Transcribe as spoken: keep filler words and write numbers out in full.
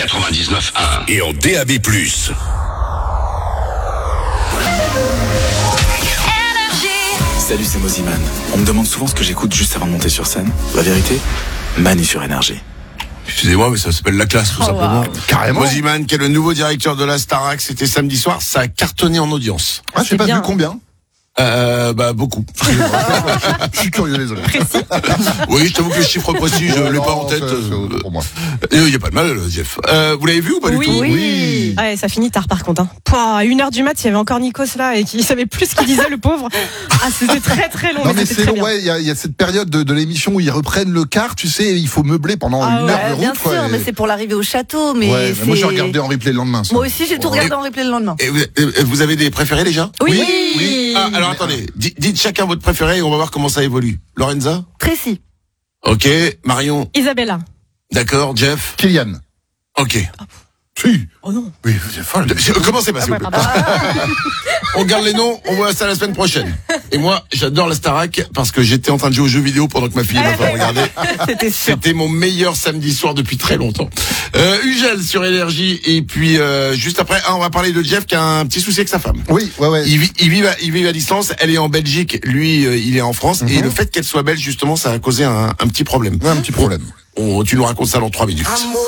quatre-vingt-dix-neuf point un et en D A B plus. Salut, c'est Moziman. On me demande souvent ce que j'écoute juste avant de monter sur scène. La vérité, Manu sur Énergie. Excusez-moi, mais ça s'appelle La Classe, tout Oh, simplement. wow. Carrément. Moziman, qui est le nouveau directeur de la Starac, c'était samedi soir, ça a cartonné en audience. Ah, je sais pas bien. vu combien. Euh, bah, beaucoup. Je suis curieux, désolé. Oui, je t'avoue que le chiffre précis, je l'ai pas en tête. C'est pour moi. Il y a pas de mal, Jeff. Euh, vous l'avez vu ou pas Oui. du tout? Oui. Ouais, ça finit tard par contre. Hein. Pouah, à une heure du mat, il y avait encore Nikos là et qui savait plus ce qu'il disait, le pauvre. Ah, c'était très très long. Non mais c'était c'est très long, bien. ouais, il y a, il y a cette période de, de l'émission où ils reprennent le quart, tu sais, il faut meubler pendant Ah une ouais, heure de Ouais, route. bien quoi, sûr, et- mais c'est pour l'arrivée au château. Mais Ouais, mais c'est... moi j'ai regardé en replay le lendemain. ça. Moi aussi, j'ai tout regardé en replay le lendemain. Et vous, et vous avez des préférés déjà? Oui. Oui. Ah, alors attendez, dites, dites chacun votre préféré et on va voir comment ça évolue. Lorenza? Tracy. Ok. Marion? Isabella. D'accord. Jeff? Kylian. Ok. Si. Oh non. Oui, c'est folle. Comment c'est passé? Ah ouais, pardon. On garde les noms, on voit ça la semaine prochaine. Et moi, j'adore la Starac parce que j'étais en train de jouer aux jeux vidéo pendant que ma fille m'a pas regardé. C'était sûr. C'était mon meilleur samedi soir depuis très longtemps. Euh, Ugel sur Énergie et puis euh, juste après, ah, on va parler de Jeff qui a un petit souci avec sa femme. Oui, ouais, ouais. Il vit, il vit, à, il vit à distance. Elle est en Belgique, lui, euh, il est en France. Mhm. Et le fait qu'elle soit belge, justement, ça a causé un, un petit problème. Un petit problème. On, tu nous racontes ça dans trois minutes.